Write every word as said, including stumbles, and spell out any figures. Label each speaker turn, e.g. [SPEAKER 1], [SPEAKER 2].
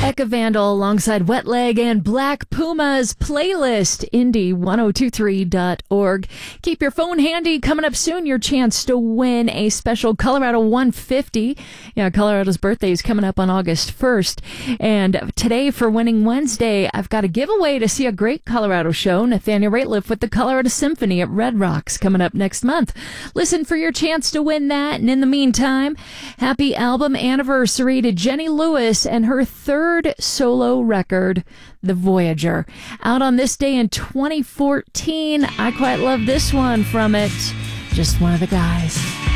[SPEAKER 1] Eka Vandal alongside Wet Leg and Black Pumas playlist, Indy ten twenty-three dot org. Keep your phone handy. Coming up soon, your chance to win a special Colorado one fifty. Yeah, Colorado's birthday is coming up on August first. And today for Winning Wednesday, I've got a giveaway to see a great Colorado show. Nathaniel Rateliff with the Colorado Symphony at Red Rocks coming up next month. Listen for your chance to win that. And in the meantime, happy album anniversary to Jenny Lewis and her third solo record, The Voyager. Out on this day in twenty fourteen. I quite love this one from it. Just One of the Guys.